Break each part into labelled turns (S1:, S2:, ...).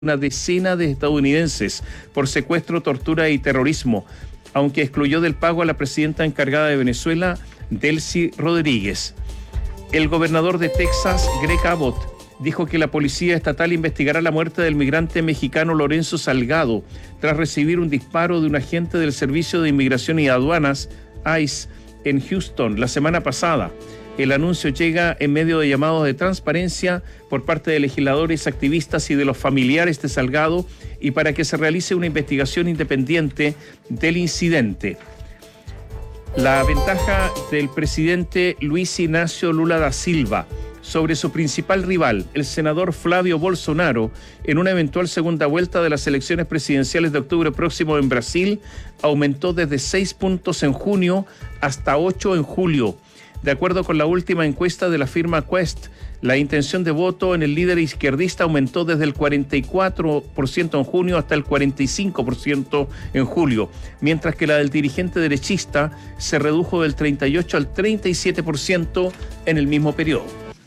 S1: una decena de estadounidenses por secuestro, tortura y terrorismo, aunque excluyó del pago a la presidenta encargada de Venezuela, Delcy Rodríguez. El gobernador de Texas, Greg Abbott, dijo que la policía estatal investigará la muerte del migrante mexicano Lorenzo Salgado tras recibir un disparo de un agente del Servicio de Inmigración y Aduanas, ICE, en Houston la semana pasada. El anuncio llega en medio de llamados de transparencia por parte de legisladores, activistas y de los familiares de Salgado y para que se realice una investigación independiente del incidente. La ventaja del presidente Luis Ignacio Lula da Silva sobre su principal rival, el senador Flavio Bolsonaro, en una eventual segunda vuelta de las elecciones presidenciales de octubre próximo en Brasil, aumentó desde 6 puntos en junio hasta 8 en julio. De acuerdo con la última encuesta de la firma Quest, la intención de voto en el líder izquierdista aumentó desde el 44% en junio hasta el 45% en julio, mientras que la del dirigente derechista se redujo del 38% al 37% en el mismo periodo.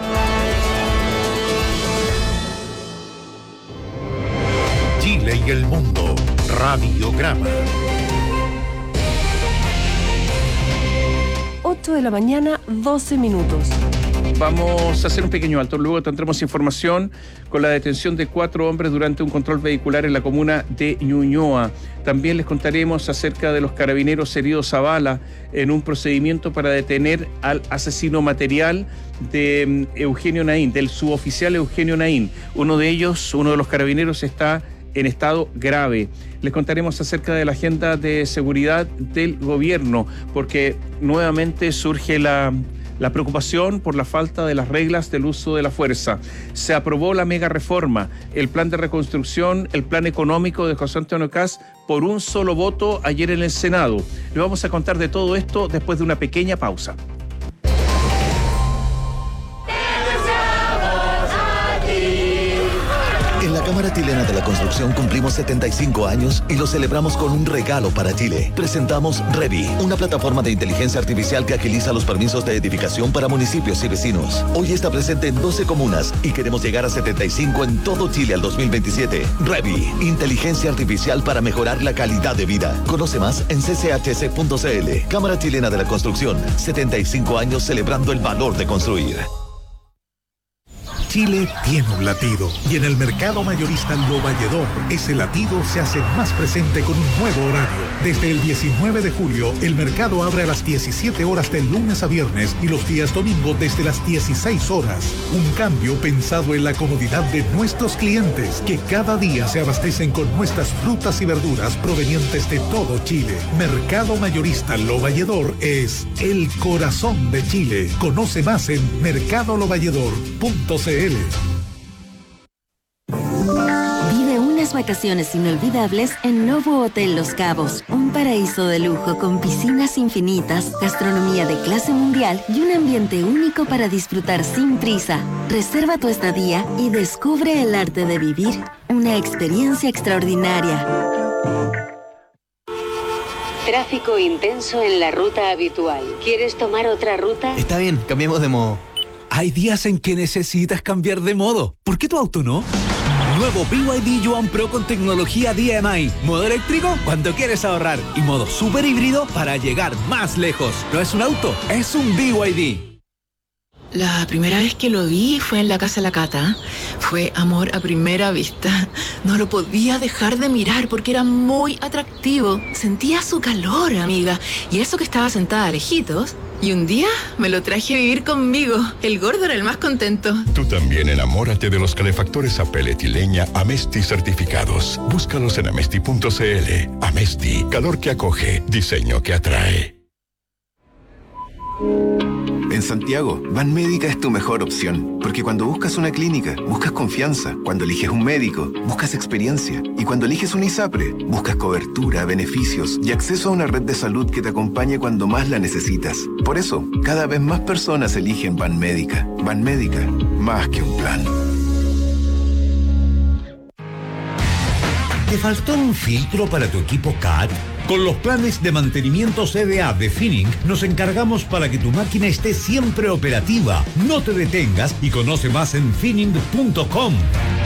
S2: Chile y el mundo, Radiograma.
S3: 8 de la mañana, 12 minutos.
S1: Vamos a hacer un pequeño alto, luego tendremos información con la detención de 4 hombres durante un control vehicular en la comuna de Ñuñoa. También les contaremos acerca de los carabineros heridos a bala en un procedimiento para detener al asesino material de Eugenio Naín, del suboficial Eugenio Naín. Uno de los carabineros está en estado grave. Les contaremos acerca de la agenda de seguridad del gobierno, porque nuevamente surge la preocupación por la falta de las reglas del uso de la fuerza. Se aprobó la mega reforma, el plan de reconstrucción, el plan económico de José Antonio Kast por un solo voto ayer en el Senado. Le vamos a contar de todo esto después de una pequeña pausa.
S4: En la Cámara Chilena de la Construcción cumplimos 75 años y lo celebramos con un regalo para Chile. Presentamos Revi, una plataforma de inteligencia artificial que agiliza los permisos de edificación para municipios y vecinos. Hoy está presente en 12 comunas y queremos llegar a 75 en todo Chile al 2027. Revi, inteligencia artificial para mejorar la calidad de vida. Conoce más en cchc.cl. Cámara Chilena de la Construcción, 75 años celebrando el valor de construir.
S2: Chile tiene un latido y en el mercado mayorista Lo Valledor ese latido se hace más presente con un nuevo horario. Desde el 19 de julio el mercado abre a las 17 horas de lunes a viernes y los días domingo desde las 16 horas. Un cambio pensado en la comodidad de nuestros clientes que cada día se abastecen con nuestras frutas y verduras provenientes de todo Chile. Mercado mayorista Lo Valledor es el corazón de Chile. Conoce más en mercadolovalledor.cl.
S5: Vive unas vacaciones inolvidables en Novo Hotel Los Cabos, un paraíso de lujo con piscinas infinitas, gastronomía de clase mundial y un ambiente único para disfrutar sin prisa. Reserva tu estadía y descubre el arte de vivir una experiencia extraordinaria.
S6: Tráfico intenso en la ruta habitual. ¿Quieres tomar otra ruta?
S7: Está bien, cambiemos de modo. Hay días en que necesitas cambiar de modo. ¿Por qué tu auto no? Nuevo BYD Yuan Pro con tecnología DMI. Modo eléctrico cuando quieres ahorrar. Y modo super híbrido para llegar más lejos. No es un auto, es un BYD.
S8: La primera vez que lo vi fue en la casa de la Cata. Fue amor a primera vista. No lo podía dejar de mirar porque era muy atractivo. Sentía su calor, amiga. Y eso que estaba sentada lejitos. Y un día me lo traje a vivir conmigo. El gordo era el más contento.
S9: Tú también enamórate de los calefactores a pellet y leña Amesti certificados. Búscalos en amesti.cl. Amesti, calor que acoge, diseño que atrae.
S10: En Santiago, Banmédica es tu mejor opción, porque cuando buscas una clínica, buscas confianza. Cuando eliges un médico, buscas experiencia. Y cuando eliges un ISAPRE, buscas cobertura, beneficios y acceso a una red de salud que te acompañe cuando más la necesitas. Por eso, cada vez más personas eligen Banmédica. Banmédica, más que un plan.
S11: ¿Te faltó un filtro para tu equipo CAT? Con los planes de mantenimiento CDA de Finning nos encargamos para que tu máquina esté siempre operativa. No te detengas y conoce más en finning.com.